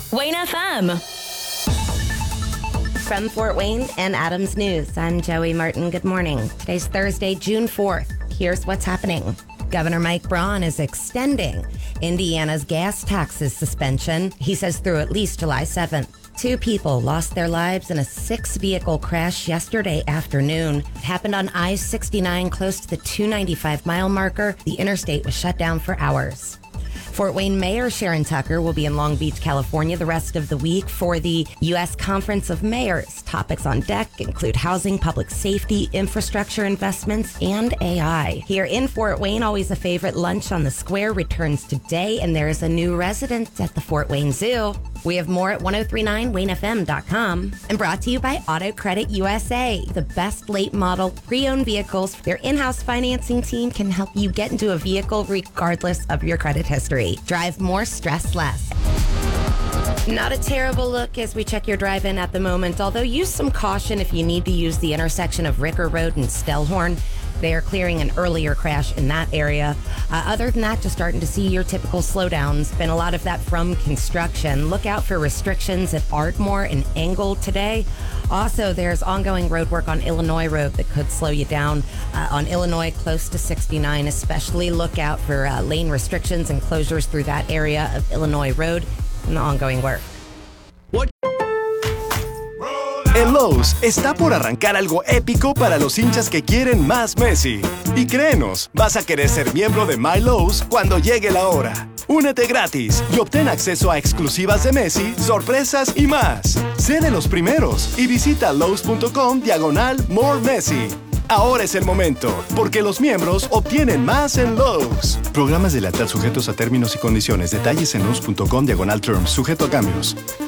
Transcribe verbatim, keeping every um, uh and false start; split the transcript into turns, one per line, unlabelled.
Wayne F M.
From Fort Wayne and Adams News, I'm Joey Martin. Good morning. Today's Thursday, June fourth. Here's what's happening. Governor Mike Braun is extending Indiana's gas taxes suspension, he says, through at least July seventh. Two people lost their lives in a six-vehicle crash yesterday afternoon. It happened on I sixty-nine close to the two ninety-five mile marker. The interstate was shut down for hours. Fort Wayne Mayor Sharon Tucker will be in Long Beach, California the rest of the week for the U S Conference of Mayors. Topics on deck include housing, public safety, infrastructure investments, and A I. Here in Fort Wayne, always a favorite, Lunch on the Square returns today, and there is a new resident at the Fort Wayne Zoo. We have more at ten thirty-nine wayne f m dot com. And brought to you by Auto Credit U S A, the best late model pre-owned vehicles. Their in-house financing team can help you get into a vehicle regardless of your credit history. Drive more, stress less. Not a terrible look as we check your drive-in at the moment, although use some caution if you need to use the intersection of Ricker Road and Stellhorn. They are clearing an earlier crash in that area. Uh, other than that, just starting to see your typical slowdowns. Been a lot of that from construction. Look out for restrictions at Ardmore and Engle today. Also, there's ongoing road work on Illinois Road that could slow you down uh, on Illinois close to sixty-nine. Especially look out for uh, lane restrictions and closures through that area of Illinois Road and the ongoing work.
En Lowe's está por arrancar algo épico para los hinchas que quieren más Messi. Y créenos, vas a querer ser miembro de My Lowe's cuando llegue la hora. Únete gratis y obtén acceso a exclusivas de Messi, sorpresas y más. Sé de los primeros y visita lowes.com diagonal more Messi. Ahora es el momento, porque los miembros obtienen más en Lowe's. Programas de lealtad sujetos a términos y condiciones. Detalles en lowes.com diagonal terms, sujeto a cambios.